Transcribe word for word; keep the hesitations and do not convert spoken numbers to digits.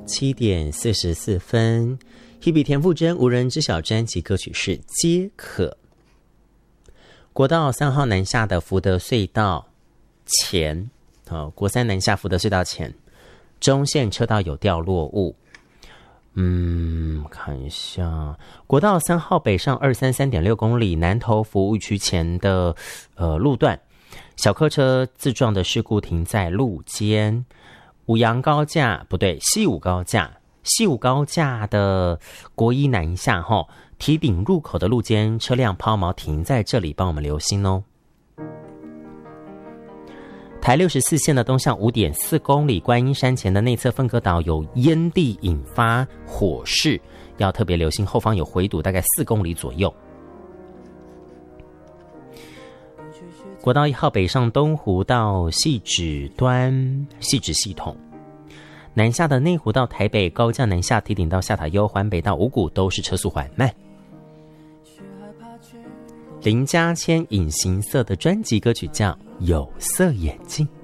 七点四十四分。Hebe 田馥甄无人知晓专辑歌曲是《皆可》。国道三号南下的福德隧道前，哦，国三南下福德隧道前，中线车道有掉落物。嗯，看一下，国道三号北上二三三点六公里，南投服务区前的呃路段，小客车自撞的事故停在路肩。五杨高架不对，西武高架，西武高架的国一南下哈，堤顶入口的路肩车辆抛锚停在这里，帮我们留心哦。台六十四线的东向五点四公里，观音山前的内侧分隔岛有烟蒂引发火势，要特别留心，后方有回堵，大概四公里左右。国道一号北上东湖到汐止端，汐止系统南下的内湖到台北高架南下，堤顶到下塔悠，环北到五股都是车速缓慢。林嘉谦隐形色的专辑歌曲叫《有色眼镜》。